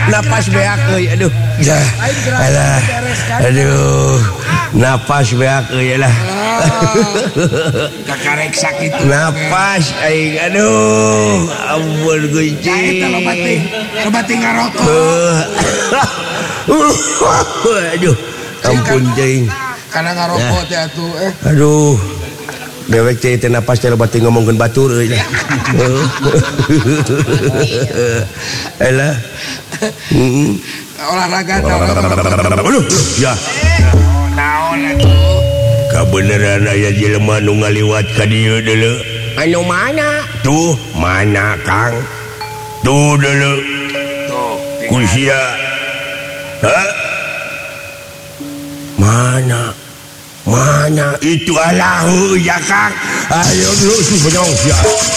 napas beak euy aduh ya alah aduh napas beak euy lah kakarek sakit napas aing aduh ampun Gusti coba tinggal ngarokok aduh ampun cing karena ngarokok teh atuh aduh dewek teh teh napas teh loba teh ngomongkeun batur euy lah alah olahraga aduh ya naon atuh kabeneran aya jelema nu ngaliwat ka dieu deuleu anu mana tuh mana Kang tuh deuleu tuh kusia mana itu alahu ya Kang ayo dulu benyong ya